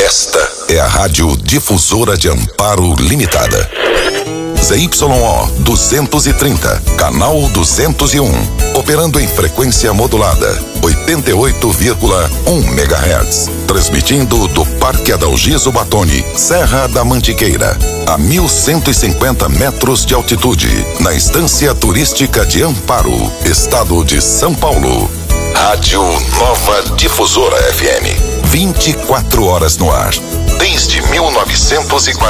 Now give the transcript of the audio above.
Esta é a Rádio Difusora de Amparo Limitada. ZYO 230, canal 201, operando em frequência modulada, 88,1 MHz, transmitindo do Parque Adalgiso Batoni, Serra da Mantiqueira, a 1.150 metros de altitude, na Estância Turística de Amparo, estado de São Paulo. Rádio Nova Difusora FM, 24 horas no ar, desde 1940.